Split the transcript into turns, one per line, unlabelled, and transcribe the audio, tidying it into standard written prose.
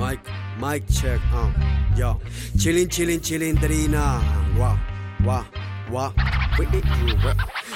Mic check, yo. Chillin', chillin', chillin', Drina. Wah, wah, wah.